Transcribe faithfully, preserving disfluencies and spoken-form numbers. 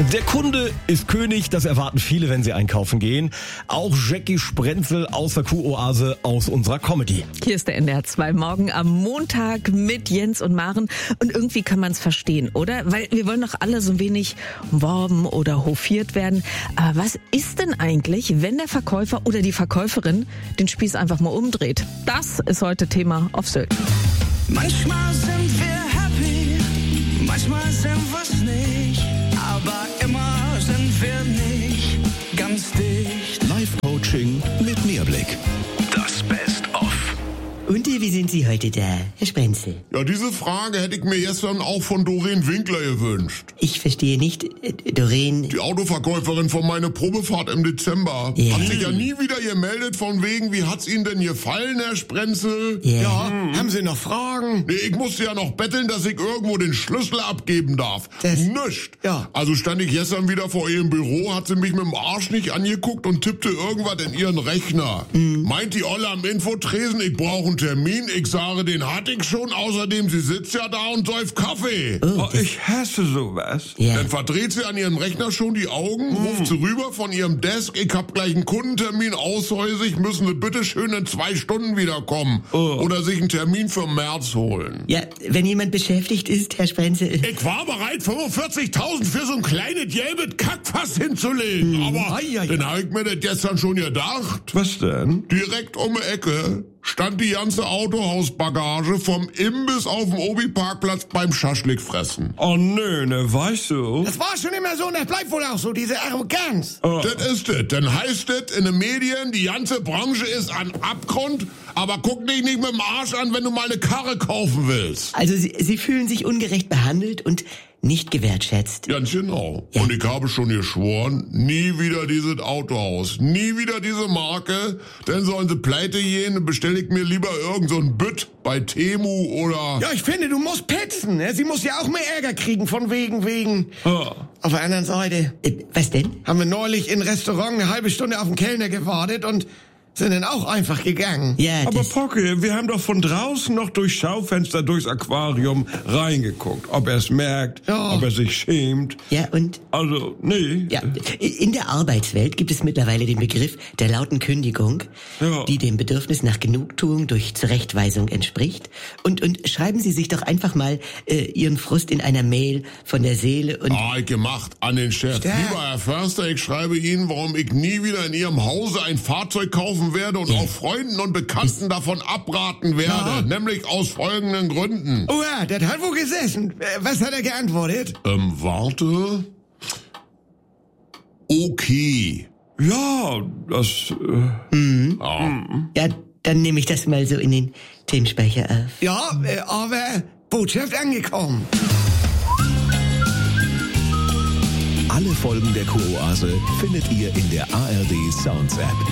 Der Kunde ist König, das erwarten viele, wenn sie einkaufen gehen. Auch Jackie Sprenzel aus der Kuroase aus unserer Comedy. Hier ist der N D R zwei Morgen am Montag mit Jens und Maren. Und irgendwie kann man es verstehen, oder? Weil wir wollen doch alle so ein wenig umworben oder hofiert werden. Aber was ist denn eigentlich, wenn der Verkäufer oder die Verkäuferin den Spieß einfach mal umdreht? Das ist heute Thema auf Sylt. Manchmal sind wir happy, manchmal sind wir's nicht, aber immer sind wir nicht ganz dicht. Live-Coaching mit Mehrblick. Das Best-of. Und wie sind Sie heute da, Herr Sprenzel? Ja, diese Frage hätte ich mir gestern auch von Doreen Winkler gewünscht. Ich verstehe nicht, äh, Doreen... Die Autoverkäuferin von meiner Probefahrt im Dezember. Ja. Hat sich ja nie wieder gemeldet von wegen, wie hat's Ihnen denn gefallen, Herr Sprenzel? Ja. Ja, haben Sie noch Fragen? Nee, ich musste ja noch betteln, dass ich irgendwo den Schlüssel abgeben darf. Das- Nischt. Ja. Also stand ich gestern wieder vor ihrem Büro, hat sie mich mit dem Arsch nicht angeguckt und tippte irgendwas in ihren Rechner. Mhm. Meint die Olle am Infotresen, ich brauche einen Termin. Ich sage, den hatte ich schon. Außerdem, sie sitzt ja da und säuft Kaffee. Oh, das- Ich hasse sowas. Ja. Dann verdreht sie an ihrem Rechner schon die Augen, ruft sie rüber von ihrem Desk, ich hab gleich einen Kundentermin aushäusig, müssen sie bitte schön in zwei Stunden wiederkommen. Oder sich einen Termin für März holen. Ja, wenn jemand beschäftigt ist, Herr Sprenzel... Ich war bereit, fünfundvierzigtausend für so ein kleines gelbes Kackfass hinzulegen. Aber dann hab ich mir das gestern schon gedacht. Was denn? Direkt um die Ecke stand die ganze Autohausbagage vom Imbiss auf dem Obi-Parkplatz beim Schaschlik fressen. Oh nö, ne, weißt du? Das war schon immer so und das bleibt wohl auch so, diese Arroganz. Das ist es. Dann heißt es in den Medien, die ganze Branche ist an Abgrund, aber guck dich nicht mit dem Arsch an, wenn du mal eine Karre kaufen willst. Also Sie, Sie fühlen sich ungerecht behandelt und nicht gewertschätzt. Ganz genau. Ja. Und ich habe schon geschworen, nie wieder dieses Autohaus, nie wieder diese Marke, denn sollen sie pleite gehen, bestelle ich mir lieber irgend so ein Bütt bei Temu oder... Ja, ich finde, du musst petzen, ne? Sie muss ja auch mehr Ärger kriegen von wegen, wegen. Oh. Auf der anderen Seite Äh, was denn? haben wir neulich im Restaurant eine halbe Stunde auf den Kellner gewartet und sind dann auch einfach gegangen. Ja, Aber das... Pocke, wir haben doch von draußen noch durchs Schaufenster, durchs Aquarium reingeguckt. Ob er es merkt, Ja. ob er sich schämt. Ja, und... Also, nee. Ja, in der Arbeitswelt gibt es mittlerweile den Begriff der lauten Kündigung, Ja. die dem Bedürfnis nach Genugtuung durch Zurechtweisung entspricht. Und, und schreiben Sie sich doch einfach mal äh, Ihren Frust in einer Mail von der Seele und... Ah, ich gemacht an den Chef. Stark. Lieber Herr Förster, ich schreibe Ihnen, warum ich nie wieder in Ihrem Hause ein Fahrzeug kaufen werde und auch Freunden und Bekannten davon abraten werde. Ja. Nämlich aus folgenden Gründen. Oh ja, das hat wohl gesessen. Äh, Was hat er geantwortet? Ähm, warte. Okay. Ja, das... Äh, Ja, dann nehme ich das mal so in den Themenspeicher auf. Ja, äh, aber Botschaft angekommen. Alle Folgen der Kuroase findet ihr in der A R D Sounds App.